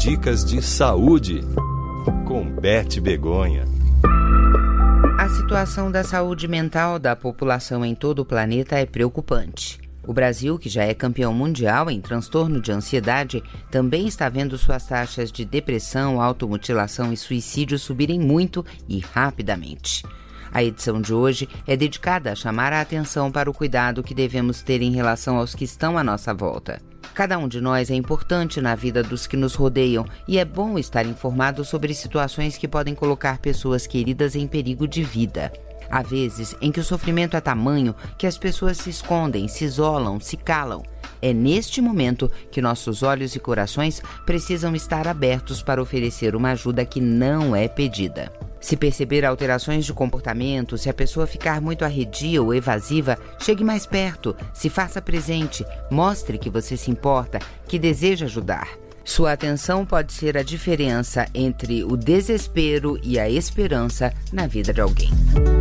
Dicas de Saúde, com Beth Begonha. A situação da saúde mental da população em todo o planeta é preocupante. O Brasil, que já é campeão mundial em transtorno de ansiedade, também está vendo suas taxas de depressão, automutilação e suicídio subirem muito e rapidamente. A edição de hoje é dedicada a chamar a atenção para o cuidado que devemos ter em relação aos que estão à nossa volta. Cada um de nós é importante na vida dos que nos rodeiam e é bom estar informado sobre situações que podem colocar pessoas queridas em perigo de vida. Há vezes em que o sofrimento é tamanho que as pessoas se escondem, se isolam, se calam. É neste momento que nossos olhos e corações precisam estar abertos para oferecer uma ajuda que não é pedida. Se perceber alterações de comportamento, se a pessoa ficar muito arredia ou evasiva, chegue mais perto, se faça presente, mostre que você se importa, que deseja ajudar. Sua atenção pode ser a diferença entre o desespero e a esperança na vida de alguém.